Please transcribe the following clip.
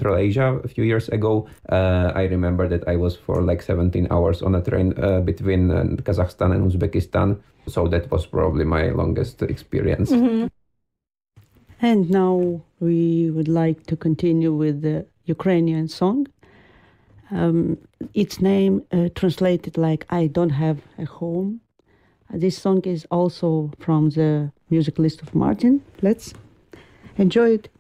Central Asia a few years ago. I remember that I was for like 17 hours on a train between Kazakhstan and Uzbekistan. So that was probably my longest experience. Mm-hmm. And now we would like to continue with the Ukrainian song. Its name translated like I Don't Have a Home. This song is also from the music list of Martin. Let's enjoy it.